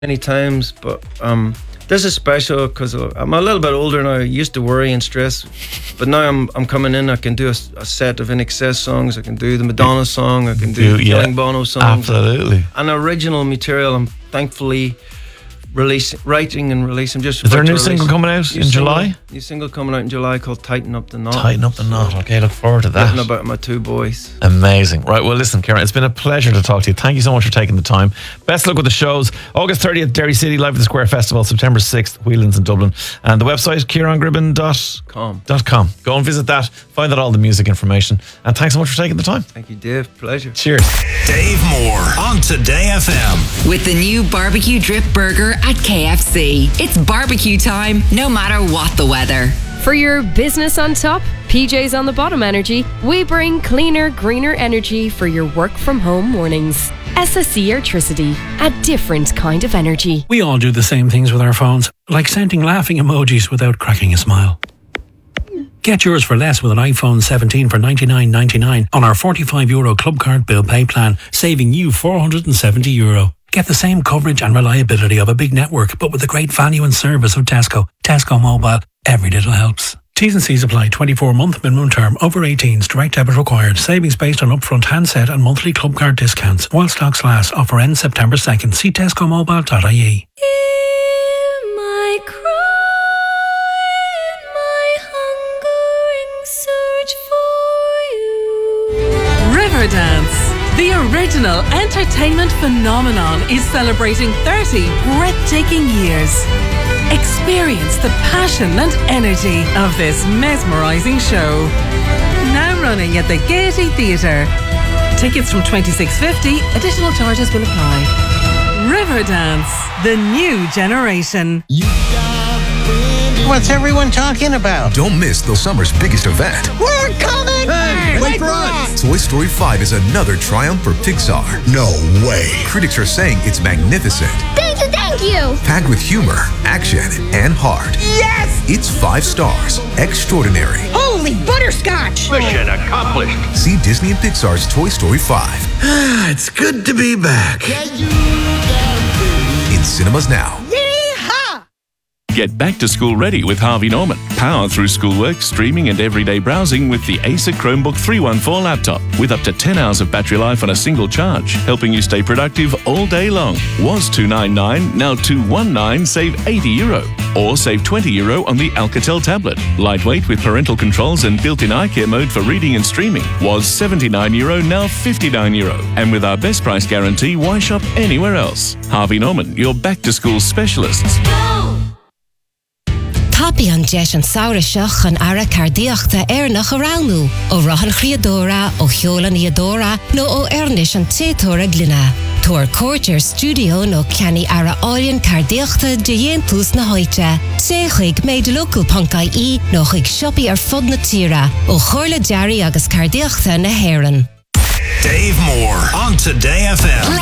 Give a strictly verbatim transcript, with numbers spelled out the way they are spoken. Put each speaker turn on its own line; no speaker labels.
many times, but um, this is special because I'm a little bit older now. I used to worry and stress, but now I'm I'm coming in. I can do a, a set of I N X S songs. I can do the Madonna song. I can do, do
yeah,
Killing Bono songs.
Absolutely.
And original material. I'm thankfully releasing, writing and releasing. Just
is there a new single coming out in July?
New single coming out in July called "Tighten Up the Knot."
Tighten Up the Knot. Okay, look forward to that.
Written about my two boys.
Amazing. Right, well, listen, Kieran, it's been a pleasure to talk to you. Thank you so much for taking the time. Best luck with the shows. August thirtieth, Derry City, Live at the Square Festival. September sixth, Whelan's in Dublin. And the website, kieran gribben dot com. Go and visit that. Find out all the music information. And thanks so much for taking the time.
Thank you, Dave. Pleasure.
Cheers.
Dave Moore on Today F M.
With the new barbecue drip burger at K F C. It's barbecue time, no matter what the weather.
For your business on top, P J's on the bottom energy, we bring cleaner, greener energy for your work from home mornings. S S E Airtricity, a different kind of energy.
We all do the same things with our phones, like sending laughing emojis without cracking a smile. Get yours for less with an iPhone seventeen for ninety-nine ninety-nine on our forty-five euro club card bill pay plan, saving you four hundred seventy euro. Get the same coverage and reliability of a big network, but with the great value and service of Tesco. Tesco Mobile. Every little helps. T's and C's apply. twenty-four month minimum term. Over eighteens. Direct debit required. Savings based on upfront handset and monthly club card discounts. While stocks last. Offer ends September second. See tesco mobile dot I E.
Hear my cry and my hungering search for you.
Riverdance, the original entertainment phenomenon, is celebrating thirty breathtaking years. Experience the passion and energy of this mesmerising show. Now running at the Gaiety Theatre. Tickets from twenty-six fifty. Additional charges will apply. Riverdance, the new generation.
What's everyone talking about?
Don't miss the summer's biggest event.
We're coming!
Hey,
wait, wait for us!
Toy Story five is another triumph for Pixar.
No way.
Critics are saying it's magnificent.
Thank you, thank you!
Packed with humor, action, and heart.
Yes!
It's five stars. Extraordinary.
Holy butterscotch!
Mission accomplished.
See Disney and Pixar's Toy Story five.
It's good to be back.
In cinemas now.
Get back to school ready with Harvey Norman. Power through schoolwork, streaming and everyday browsing with the Acer Chromebook three one four laptop with up to ten hours of battery life on a single charge, helping you stay productive all day long. Was two ninety-nine, now two nineteen, save eighty euro. Or save twenty euro on the Alcatel tablet. Lightweight with parental controls and built-in eye care mode for reading and streaming. Was seventy-nine euro, now fifty-nine euro. And with our best price guarantee, why shop anywhere else? Harvey Norman, your back-to-school specialists.
Tapi an deis an saoire seach an ara cardíochta ar nach aráú, ó rahan chriadóra, ó cheolan iadóra, nó ó airnis an tétóra glina. Tuair Cordier Studio nó ceanni ara áilion cardíochta de dhéon tús na háite. Sé chuig made local punk I E nó chuig siopi ar fod na tíra, ó chorla dearí agus cardíochta na héireann.
Dave Moore on Today F M.